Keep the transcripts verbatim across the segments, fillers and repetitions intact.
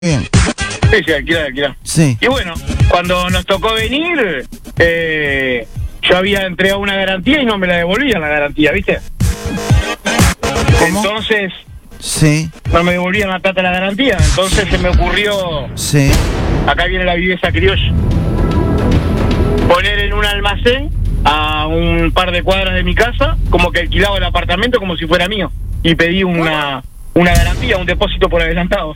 Bien. Sí, sí, alquilar, alquilar. Sí. Y bueno, cuando nos tocó venir, eh, yo había entregado una garantía y no me la devolvían la garantía, ¿viste? ¿Cómo? Entonces, Sí, no me devolvían la plata de la garantía. Entonces se me ocurrió, sí. acá viene la viveza criolla, poner en un almacén a un par de cuadras de mi casa, como que alquilaba el apartamento como si fuera mío. Y pedí una, una garantía, un depósito por adelantado.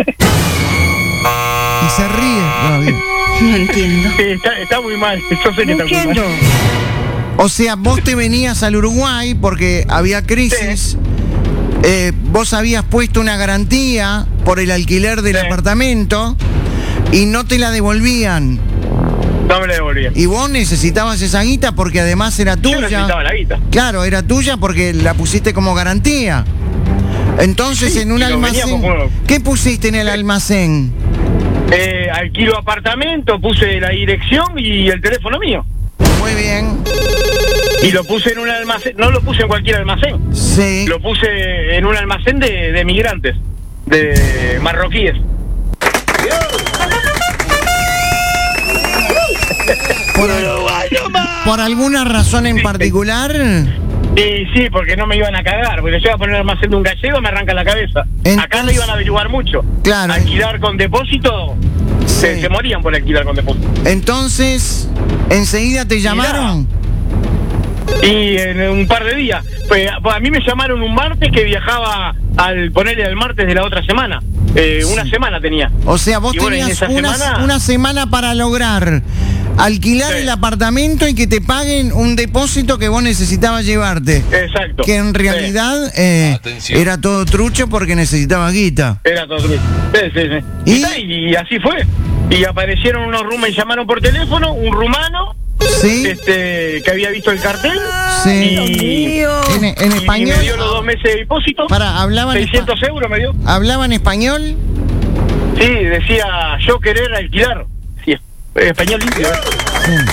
Y se ríe. No, bien. No entiendo. Sí, está, está muy mal. Yo sé que No está muy entiendo. mal. O sea, vos te venías al Uruguay porque había crisis. Eh, vos habías puesto una garantía por el alquiler del Sí. apartamento y no te la devolvían. No me la devolvían. Y vos necesitabas esa guita porque además era Yo tuya. necesitaba la guita. Claro, era tuya porque la pusiste como garantía. Entonces, Sí, en un y lo almacén, veníamos con- ¿qué pusiste en el almacén? Eh, alquilo apartamento, puse la dirección y el teléfono mío. Muy bien. Y lo puse en un almacén, no lo puse en cualquier almacén. Sí. Lo puse en un almacén de, de migrantes, de marroquíes. Por, ¿Por alguna razón en particular? Y sí, porque no me iban a cagar, porque yo iba a poner el almacén de un gallego, me arranca la cabeza. Entonces- Acá no iban a averiguar mucho. Claro. Alquilar con depósito, se, Sí. se morían por alquilar con depósito. Entonces, ¿enseguida te llamaron? Y en un par de días. Pues, pues a mí me llamaron un martes que viajaba al ponerle al martes de la otra semana. Eh, Sí. Una semana tenía. O sea, vos Y bueno, en tenías esa una, semana- una semana para lograr alquilar Sí. el apartamento y que te paguen un depósito que vos necesitabas llevarte. Exacto. Que en Sí, realidad eh, Atención. era todo trucho porque necesitabas guita. era todo truco. Sí, sí, sí. ¿Y? Y, ta, y así fue. Y aparecieron unos rumanos, me llamaron por teléfono, un rumano, ¿Sí? este, que había visto el cartel. Sí. Y, En, en y- y español. me dio los dos meses de depósito. Para, ¿hablaban, seiscientos euros me dio. espa- ¿hablaban español? Sí, decía yo querer alquilar. Sí, español limpio. ¿eh?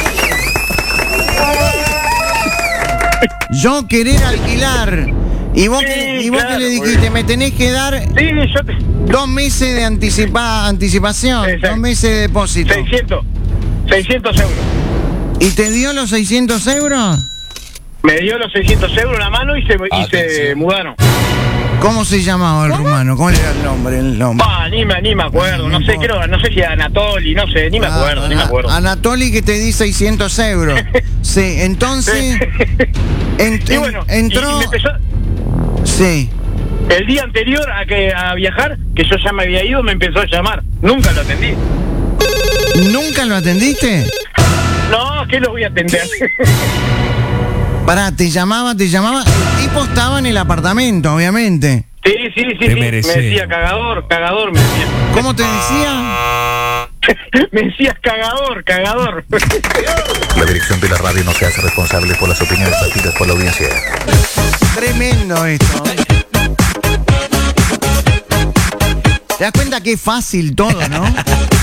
Yo querer alquilar. ¿Y vos, Sí, qué, y vos claro, qué le muy dijiste? bien. Me tenés que dar Sí, yo te... dos meses de anticipa, anticipación, Exacto. dos meses de depósito. seiscientos. seiscientos euros. ¿Y te dio los seiscientos euros? Me dio los seiscientos euros en la mano y se, y se Atención. mudaron. ¿Cómo se llamaba el rumano? ¿Cuál era el nombre? El nombre? Ah, ni me, ni me acuerdo, No no sé, importa. creo, no sé si Anatoli, no sé, ni me acuerdo, Ah, ni me ah, acuerdo. Anatoli que te di seiscientos euros. Sí, entonces en- Y en- bueno, entró. y me empezó, Sí. el día anterior a que a viajar, que yo ya me había ido, me empezó a llamar. Nunca lo atendí. ¿Nunca lo atendiste? No, ¿qué lo voy a atender? Pará, te llamaba, te llamaba. El tipo estaba en el apartamento, obviamente. Sí, sí, sí, Te sí. Me mereces. decía cagador, cagador, me decía. ¿Cómo te decía? Me decías cagador, cagador. La dirección de la radio no se hace responsable por las opiniones vertidas por la audiencia. Tremendo esto. ¿Te das cuenta que es fácil todo, no?